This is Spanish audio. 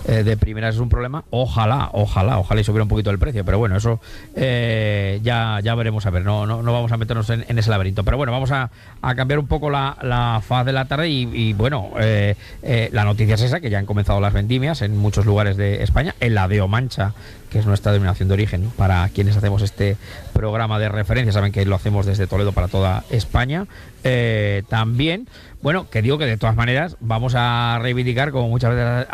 de primeras es un problema. Ojalá y subiera un poquito el precio, pero bueno, eso ya veremos. A ver, no vamos a meternos en ese laberinto, pero bueno, vamos a cambiar un poco la faz de la tarde y bueno, la noticia es esa, que ya han comenzado las vendimias en muchos lugares de España, en la de Omancha, que es nuestra denominación de origen para quienes hacemos este programa de referencia. Saben que lo hacemos desde Toledo para toda España. También, bueno, que digo que de todas maneras vamos a reivindicar, como muchas veces